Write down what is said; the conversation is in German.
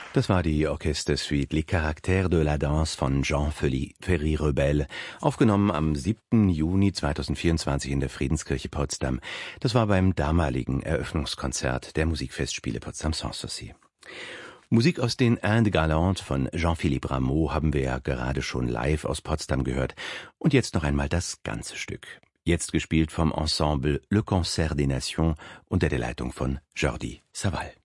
Das war die Orchestersuite Les Caractères de la Danse von Jean Ferry-Rebel, aufgenommen am 7. Juni 2024 in der Friedenskirche Potsdam. Das war beim damaligen Eröffnungskonzert der Musikfestspiele Potsdam-Sanssouci. Musik aus den Indes Galantes von Jean-Philippe Rameau haben wir ja gerade schon live aus Potsdam gehört. Und jetzt noch einmal das ganze Stück. Jetzt gespielt vom Ensemble Le Concert des Nations unter der Leitung von Jordi Savall.